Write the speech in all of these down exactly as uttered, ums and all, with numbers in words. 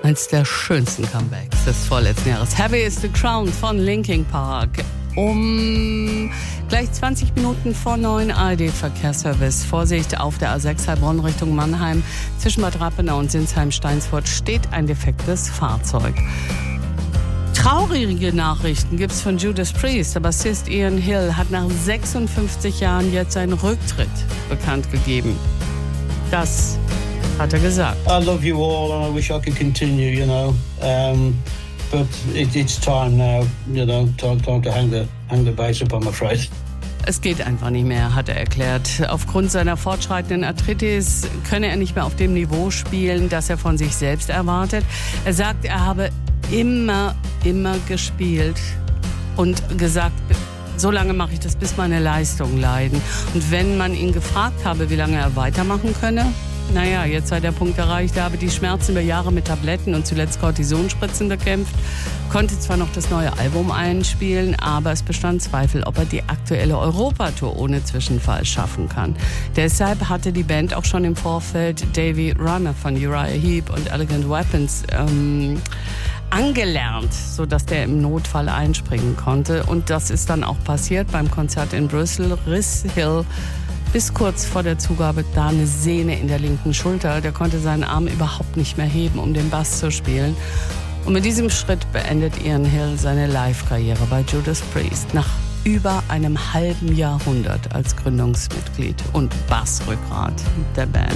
Eins der schönsten Comebacks des vorletzten Jahres. Heavy is the Crown von Linkin Park. Um gleich zwanzig Minuten vor neun A R D-Verkehrsservice. Vorsicht auf der A sechs Heilbronn Richtung Mannheim. Zwischen Bad Rappenau und Sinsheim-Steinsfurt steht ein defektes Fahrzeug. Traurige Nachrichten gibt es von Judas Priest. Der Bassist Ian Hill hat nach sechsundfünfzig Jahren jetzt seinen Rücktritt bekannt gegeben. Das hat er gesagt. I love you all and I wish I could continue, you know. Um, but it, it's time now, you know, time, time to hang the, hang the bass up, I'm afraid. Es geht einfach nicht mehr, hat er erklärt. Aufgrund seiner fortschreitenden Arthritis könne er nicht mehr auf dem Niveau spielen, das er von sich selbst erwartet. Er sagt, er habe immer, immer gespielt und gesagt, so lange mache ich das, bis meine Leistungen leiden. Und wenn man ihn gefragt habe, wie lange er weitermachen könne, naja, jetzt sei der Punkt erreicht, er habe die Schmerzen über Jahre mit Tabletten und zuletzt Kortisonspritzen bekämpft, konnte zwar noch das neue Album einspielen, aber es bestand Zweifel, ob er die aktuelle Europatour ohne Zwischenfall schaffen kann. Deshalb hatte die Band auch schon im Vorfeld Davey Runner von Uriah Heep und Elegant Weapons ähm, angelernt, sodass der im Notfall einspringen konnte. Und das ist dann auch passiert beim Konzert in Brüssel. Riss Hill bis kurz vor der Zugabe da eine Sehne in der linken Schulter. Der konnte seinen Arm überhaupt nicht mehr heben, um den Bass zu spielen. Und mit diesem Schritt beendet Ian Hill seine Live-Karriere bei Judas Priest nach über einem halben Jahrhundert als Gründungsmitglied und Bassrückgrat der Band.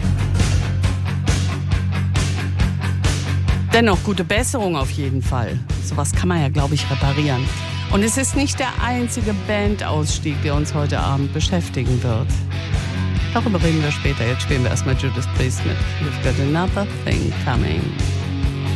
Dennoch gute Besserung auf jeden Fall. Sowas kann man ja, glaube ich, reparieren. Und es ist nicht der einzige Bandausstieg, der uns heute Abend beschäftigen wird. Darüber reden wir später. Jetzt spielen wir erstmal Judas Priest mit You've Got Another Thing Coming.